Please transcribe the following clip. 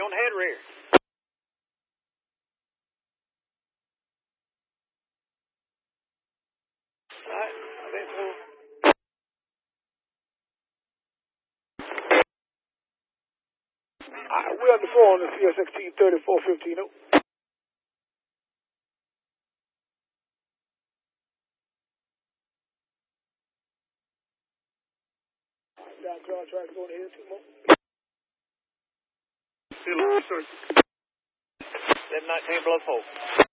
on the head rear. All right, I think so. All right, we're on the phone on the CSXT 3415. Down Charles, try to go ahead, 2 more. Still on, sir. 719 below 4.